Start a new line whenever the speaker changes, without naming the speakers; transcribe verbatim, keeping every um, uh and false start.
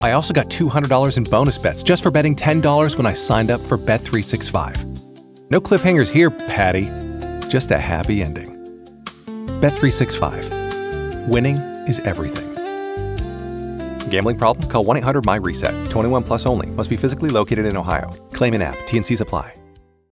I also got two hundred dollars in bonus bets just for betting ten dollars when I signed up for Bet three sixty-five. No cliffhangers here, Patty. Just a happy ending. Bet three sixty-five. Winning is everything. Gambling problem? Call one eight hundred my reset. twenty-one plus only. Must be physically located in Ohio. Claim in app. T and Cs apply.